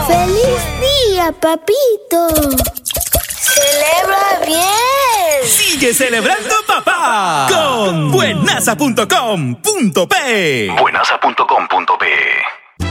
¡Feliz día, papito! ¡Celebra bien! ¡Sigue celebrando, papá! Con buenaza.com.pe. Buenaza.com.pe